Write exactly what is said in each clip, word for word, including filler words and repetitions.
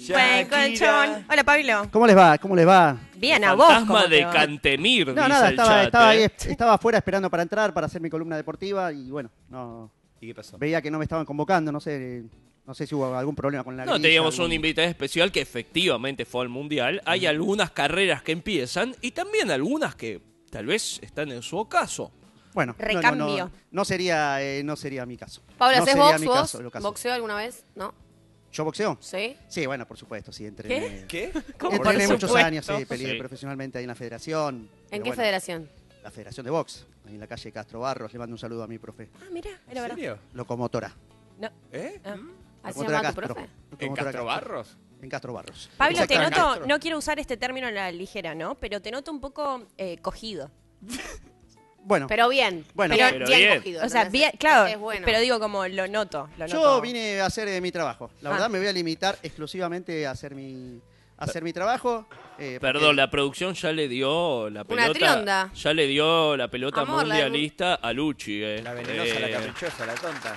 Shakira. Hola, Pablo. ¿Cómo les va? ¿Cómo les va? Bien, El a vos. fantasma ¿cómo de te va? Cantemir, No, dice nada, el estaba, chat, estaba ¿eh? ahí, estaba afuera esperando para entrar, para hacer mi columna deportiva y bueno, no. ¿Y qué pasó? Veía que no me estaban convocando, no sé, no sé si hubo algún problema con la No, grilla, teníamos algún- un invitado especial que efectivamente fue al Mundial. Hay algunas carreras que empiezan y también algunas que tal vez están en su ocaso. Bueno, no, no, Recambio. no, no sería, eh, no sería mi caso. Pablo, no ¿haces sería box mi vos? caso, lo caso. ¿Boxeo alguna vez? ¿No? ¿Yo boxeo? ¿Sí? Sí, bueno, por supuesto, sí, entrené. ¿Qué? ¿Cómo Entrené por muchos supuesto? años, sí, peleé Sí. profesionalmente ahí en la federación. ¿En pero qué bueno, federación? La Federación de Box, ahí en la calle Castro Barros. Le mando un saludo a mi profe. Ah, mira, era ¿En verdad. serio? Locomotora. No. ¿Eh? Ah. ¿Así Locomotora llama tu Castro. profe? ¿En Locomotora Castro Barros? En Castro Barros. Pablo, te Exactamente. noto, no quiero usar este término a la ligera, ¿no? Pero te noto un poco eh, cogido. Bueno, Pero bien. Bueno, pero, pero bien, bien. cogido. O sea, ¿entendés? bien, claro, Es bueno. pero digo como lo noto. Lo yo noto. vine a hacer eh, mi trabajo. La Ah. verdad, me voy a limitar exclusivamente a hacer mi, a hacer mi trabajo. eh, porque- Perdón, la producción ya le dio la Una pelota. trionda. Ya le dio la pelota Amor, la del- mundialista a Luchi. Eh. La venenosa, la Eh, caprichosa, la tonta.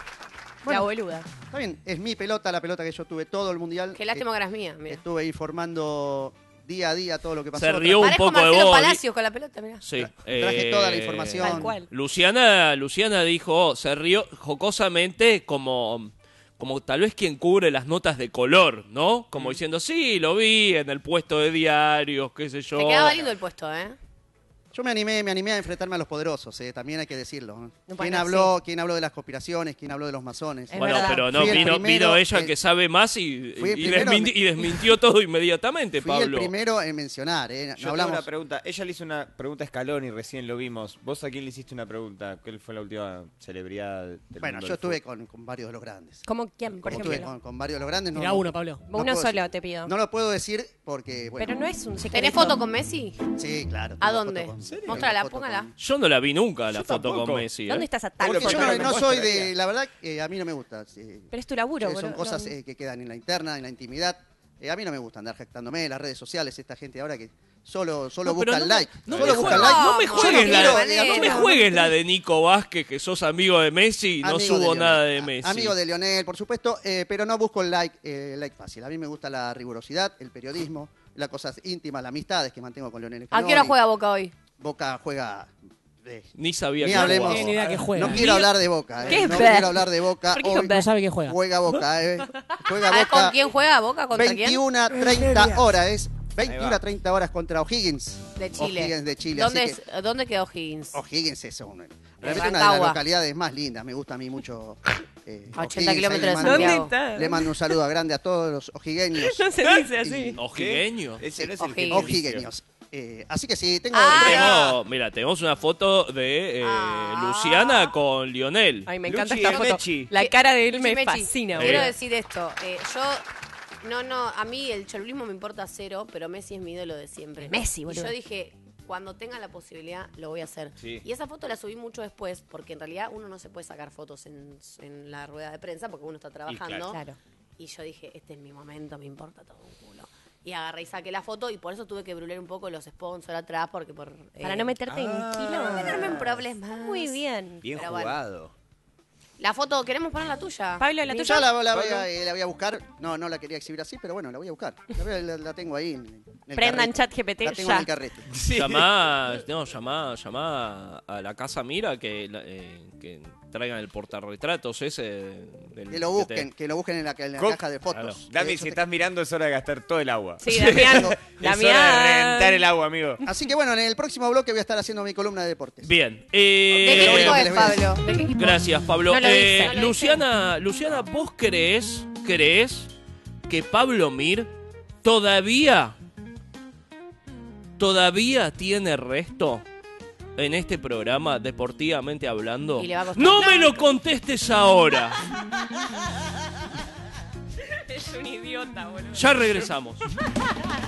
La Bueno, boluda. está bien, es mi pelota, la pelota que yo tuve todo el mundial. Qué lástima que eras mía, Eh, mira. Estuve informando día a día todo lo que pasó. Se rió un Parezco poco de Marcelo vos. Palacios con la pelota, mira. Sí. Traje eh, toda la información. Tal cual. Luciana, Luciana dijo, se rió jocosamente como, como tal vez quien cubre las notas de color, ¿no? Mm. Como diciendo, sí, lo vi en el puesto de diarios, qué sé yo. Te quedaba lindo el puesto, ¿eh? Yo me animé, me animé a enfrentarme a los poderosos, eh, también hay que decirlo. ¿eh? ¿Quién, Bueno, habló, ¿Quién habló de las conspiraciones? ¿Quién habló de los masones? Es Bueno, verdad. pero no, Fui el vino, primero, vino ella el- que sabe más y, Fui el y, primero desminti- en- y desmintió todo inmediatamente, Fui Pablo. el primero en mencionar. ¿eh? No Yo tengo hablamos... una pregunta. Ella le hizo una pregunta a Scaloni y recién lo vimos. ¿Vos a quién le hiciste una pregunta? ¿Cuál fue la última celebridad del Bueno, mundo yo del estuve fútbol? con, con varios de los grandes. ¿Cómo quién, por Estuve ejemplo? con, con varios de los grandes. No, Mirá no- uno, Pablo. no Uno puedo solo decir- te pido. No lo puedo decir porque, bueno... Pero no es un secreto. ¿Tenés foto con Messi? Sí, claro. ¿A tengo dónde? foto con- tengo Móstrala, foto póngala. con- Yo no la vi nunca, la Yo foto tampoco. con Messi. ¿eh? ¿Dónde está esa tal Porque Porque yo no, no no me soy mostraría. de... La verdad, eh, a mí no me gusta. sí. Pero es tu laburo, Eh, Son boludo. cosas No. eh, que quedan en la interna, en la intimidad. Eh, a mí no me gusta andar jactándome en las redes sociales, esta gente ahora que solo, solo No, pero buscan no me- like. no solo me buscan juegues- like. no me Yo juegues no la, quiero- no me no, no, juegues la de Nico Vázquez, que sos amigo de Messi y no Amigo de subo Lionel. nada de Messi. Amigo de Lionel, por supuesto, eh, pero no busco el like, eh, el like fácil. A mí me gusta la rigurosidad, el periodismo, las cosas íntimas, las amistades que mantengo con Lionel ¿A Scaloni. qué hora juega Boca hoy? Boca juega... eh, Ni sabía Ni que hablemos. jugaba. No tiene idea que juega. No quiero hablar de Boca, eh. ¿Qué no pe- quiero hablar de Boca. ¿Por qué Hoy con pe- No sabe quién juega. juega Boca, eh. Juega A ver, Boca. ¿con quién juega Boca? ¿Contra quién? veintiuno a treinta horas, es Ahí veintiuno va. a treinta horas contra O'Higgins. De Chile. O'Higgins de Chile. ¿Dónde, así es, que ¿Dónde quedó Higgins? O'Higgins es un- realmente una de Rancagua. las localidades más lindas. Me gusta a mí mucho. Eh, A ochenta O'Higgins. Ahí kilómetros le de mando- Santiago. ¿Dónde está? Le mando un saludo grande a todos los ojigueños. No se dice así. Ojigueño. Ese no es el O'Higgins. Ojigueños. Eh, así que sí, tengo. Ah. Tenemos, mira, tenemos una foto de eh, Ah. Luciana con Lionel. Ay, me encanta Luchi esta foto. Mechi. La cara de él me Mechi, fascina, Quiero boludo. decir esto. eh, yo, no, no, a mí el cholulismo me importa cero, pero Messi es mi ídolo de siempre. Messi, Y boludo. yo dije, cuando tenga la posibilidad, lo voy a hacer. Sí. Y esa foto la subí mucho después, porque en realidad uno no se puede sacar fotos en, en la rueda de prensa, porque uno está trabajando. Claro. Y yo dije, este es mi momento, me importa todo un culo. Y agarré y saqué la foto y por eso tuve que bruler un poco los sponsors atrás, porque por... Para eh, no meterte en Ah. kilo. no meterme en problemas. Muy bien. Bien Pero bueno. jugado. La foto, ¿queremos poner la tuya? Pablo, ¿la Mi- tuya? Ya la, la voy a, eh, la voy a buscar. No, no la quería exhibir así, pero bueno, la voy a buscar. La, voy a- la- la tengo ahí. En, en el Prendan carrete. chat G P T La tengo ya. en el carrete. Llamá, no, llamá, llamá a la casa Mira que, la- eh, que traigan el portarretratos ese. Del, Que lo te- busquen, que lo busquen en la, en la Co- caja de fotos. Claro. Dami, Eh, yo si te- estás mirando es hora de gastar todo el agua. Sí, Damián. Es hora de Damián. reventar el agua, amigo. Así que bueno, en el próximo bloque voy a estar haciendo mi columna de deportes. Bien. ¿De Eh, qué equipo que es, les voy a decir. Pablo? ¿De qué equipo? Gracias, Pablo. No lo Eh, dice, no lo Luciana, Luciana, ¿vos crees, crees que Pablo Mir todavía, todavía tiene resto en este programa, deportivamente hablando? Y le va a costar. No me lo contestes ahora. Es un idiota, boludo. Ya regresamos.